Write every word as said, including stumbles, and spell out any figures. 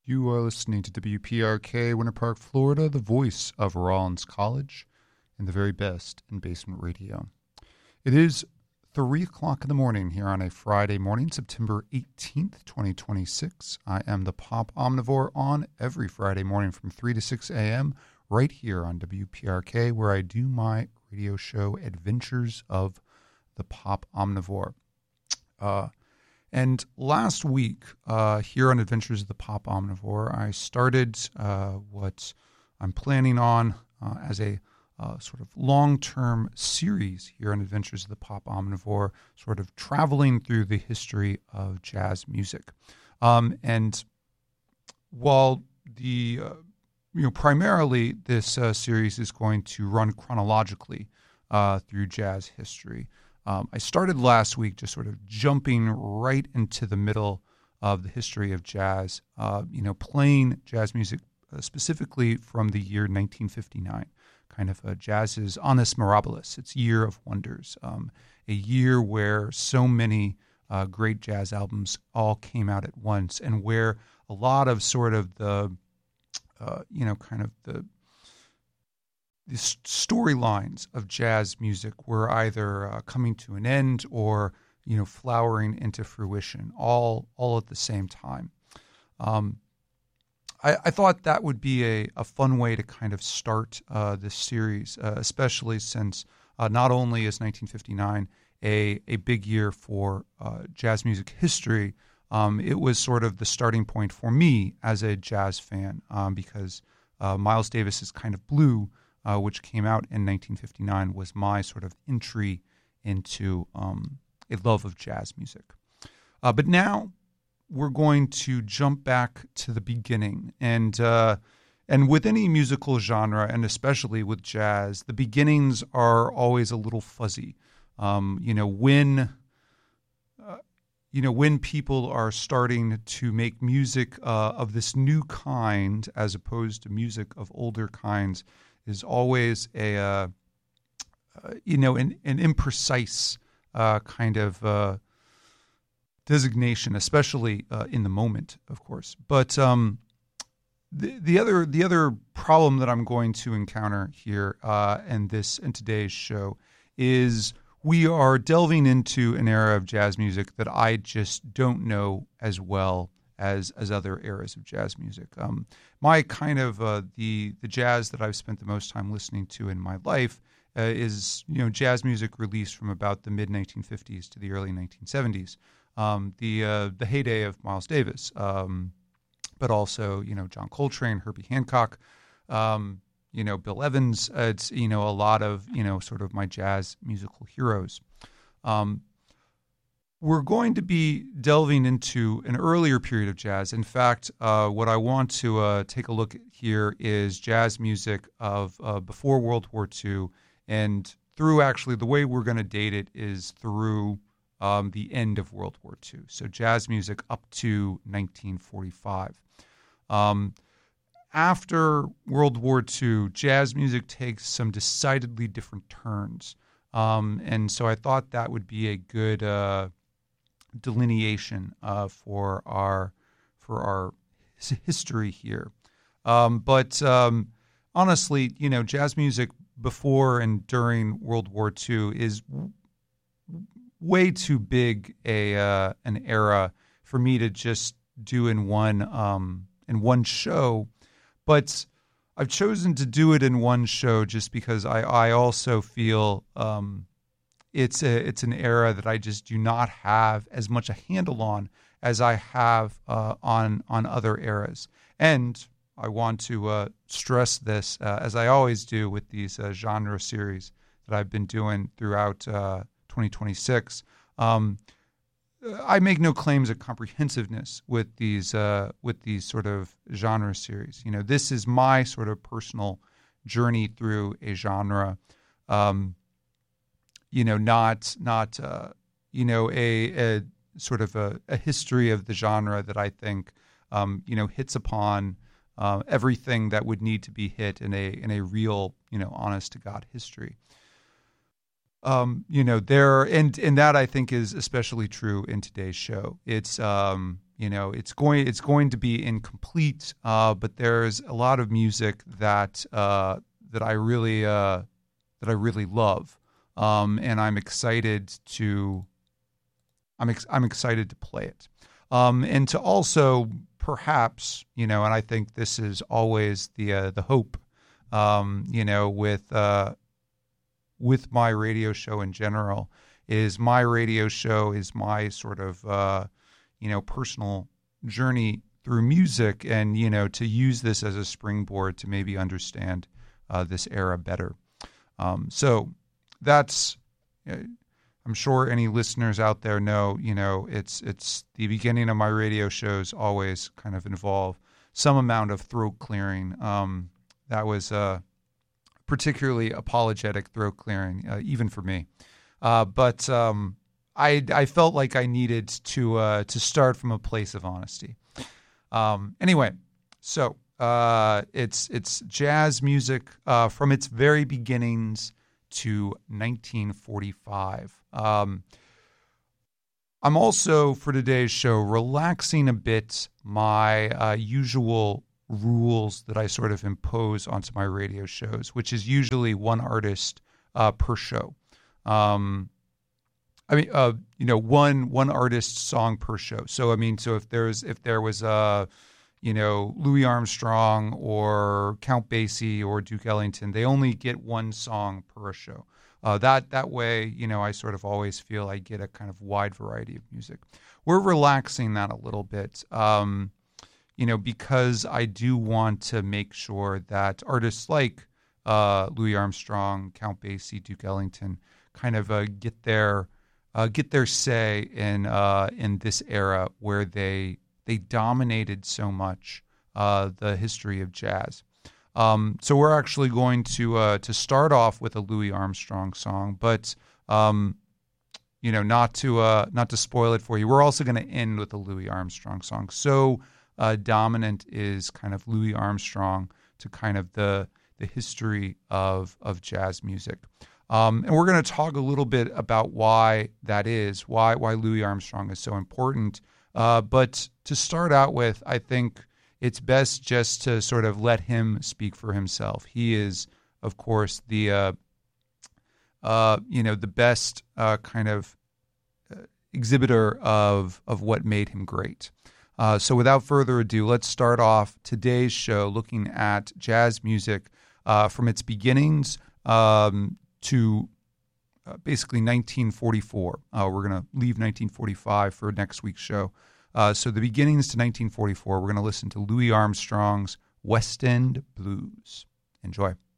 You are listening to W P R K, Winter Park, Florida, the voice of Rollins College and the very best in basement radio. It is three o'clock in the morning here on a Friday morning, September eighteenth, twenty twenty-six. I am the Pop Omnivore on every Friday morning from three to six a.m. right here on W P R K, where I do my radio show, Adventures of the Pop Omnivore. Uh, And last week, uh, here on Adventures of the Pop Omnivore, I started uh, what I'm planning on uh, as a uh, sort of long-term series here on Adventures of the Pop Omnivore, sort of traveling through the history of jazz music. Um, and while the, uh, you know, primarily this uh, series is going to run chronologically uh, through jazz history, Um, I started last week just sort of jumping right into the middle of the history of jazz, uh, you know, playing jazz music uh, specifically from the year nineteen fifty-nine, kind of uh, jazz's Annus Mirabilis, its year of wonders, um, a year where so many uh, great jazz albums all came out at once and where a lot of sort of the, uh, you know, kind of the the storylines of jazz music were either uh, coming to an end or, you know, flowering into fruition, all all at the same time. Um, I, I thought that would be a, a fun way to kind of start uh, this series, uh, especially since uh, not only is nineteen fifty-nine a, a big year for uh, jazz music history, um, it was sort of the starting point for me as a jazz fan um, because uh, Miles Davis's Kind of Blue, Uh, which came out in nineteen fifty-nine, was my sort of entry into um, a love of jazz music. Uh, but now we're going to jump back to the beginning. And uh, and with any musical genre, and especially with jazz, the beginnings are always a little fuzzy. Um, you know, when... Uh, You know, when people are starting to make music uh, of this new kind as opposed to music of older kinds is always a, uh, uh, you know, an, an imprecise uh, kind of uh, designation, especially uh, in the moment, of course. But um, the the other the other problem that I'm going to encounter here uh, in this in today's show is we are delving into an era of jazz music that I just don't know as well as as other eras of jazz music. Um, my kind of uh, the the jazz that I've spent the most time listening to in my life uh, is you know jazz music released from about the mid nineteen fifties to the early nineteen seventies. Um, the uh, the heyday of Miles Davis, um, but also you know John Coltrane, Herbie Hancock. Um, You know, Bill Evans, uh, it's, you know, a lot of, you know, sort of my jazz musical heroes. Um, we're going to be delving into an earlier period of jazz. In fact, uh, what I want to uh, take a look at here is jazz music of uh, before World War Two. And through actually the way we're going to date it is through um, the end of World War Two. So jazz music up to nineteen forty-five. Um After World War Two, jazz music takes some decidedly different turns. Um, and so I thought that would be a good uh, delineation uh, for our for our history here. Um, but um, honestly, you know, jazz music before and during World War Two is w- way too big a uh, an era for me to just do in one um, in one show. But I've chosen to do it in one show just because I, I also feel um, it's a it's an era that I just do not have as much a handle on as I have uh, on on other eras. And I want to uh, stress this, uh, as I always do with these uh, genre series that I've been doing throughout uh, twenty twenty-six. Um, I make no claims of comprehensiveness with these uh, with these sort of genre series. You know, this is my sort of personal journey through a genre. Um, you know, not not uh, you know a, a sort of a, a history of the genre that I think um, you know hits upon uh, everything that would need to be hit in a in a real you know honest to God history. um, you know, there, and and that I think is especially true in today's show. It's um, you know, it's going it's going to be incomplete, uh, but there's a lot of music that uh, that I really uh, that I really love, um, and I'm excited to I'm ex- I'm excited to play it, um, and to also perhaps, you know, and I think this is always the uh, the hope, um, you know, with uh, with my radio show in general, is my radio show is my sort of uh, you know, personal journey through music, and you know, to use this as a springboard to maybe understand uh, this era better. Um, so that's. Uh, I'm sure any listeners out there know, you know, it's it's the beginning of my radio shows always kind of involve some amount of throat clearing. Um, that was uh, particularly apologetic throat clearing, uh, even for me. Uh, but um, I I felt like I needed to uh, to start from a place of honesty. Um, anyway, so uh, it's it's jazz music uh, from its very beginnings to nineteen forty-five. Um, I'm also, for today's show, relaxing a bit my uh, usual rules that I sort of impose onto my radio shows, which is usually one artist uh, per show. Um, I mean, uh, you know, one one artist song per show. So I mean, so if there's if there was a you know, Louis Armstrong or Count Basie or Duke Ellington, they only get one song per show. Uh, that that way, you know, I sort of always feel I get a kind of wide variety of music. We're relaxing that a little bit, um, you know, because I do want to make sure that artists like uh, Louis Armstrong, Count Basie, Duke Ellington, kind of uh, get their uh, get their say in uh, in this era where they they dominated so much uh, the history of jazz. Um, so we're actually going to uh, to start off with a Louis Armstrong song, but um, you know, not to uh, not to spoil it for you. We're also going to end with a Louis Armstrong song. So uh, dominant is kind of Louis Armstrong to kind of the the history of of jazz music, um, and we're going to talk a little bit about why that is, why why Louis Armstrong is so important. Uh, but to start out with, I think it's best just to sort of let him speak for himself. He is, of course, the uh, uh, you know the best uh, kind of uh, exhibitor of of what made him great. Uh, so, without further ado, let's start off today's show looking at jazz music uh, from its beginnings um, to uh, basically nineteen forty-four. Uh, we're going to leave nineteen forty-five for next week's show. Uh, so the beginnings to nineteen forty-four, we're going to listen to Louis Armstrong's West End Blues. Enjoy.